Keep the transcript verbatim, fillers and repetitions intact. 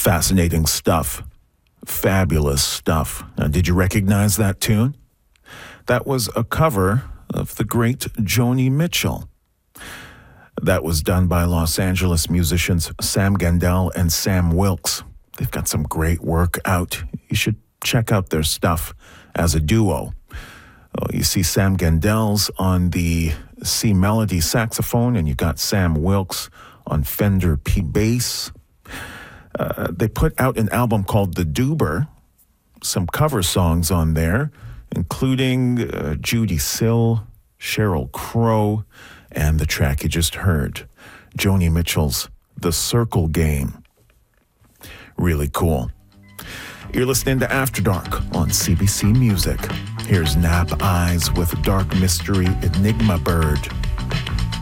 Fascinating stuff. Fabulous stuff. Now, did you recognize that tune? That was a cover of the great Joni Mitchell. That was done by Los Angeles musicians Sam Gendel and Sam Wilkes. They've got some great work out. You should check out their stuff as a duo. Oh, you see Sam Gendel's on the C Melody saxophone, and you got Sam Wilkes on Fender P bass. Uh, they put out an album called The Doober, some cover songs on there, including uh, Judy Sill, Sheryl Crow, and the track you just heard, Joni Mitchell's The Circle Game. Really cool. You're listening to After Dark on C B C Music. Here's Nap Eyes with Dark Mystery Enigma Bird.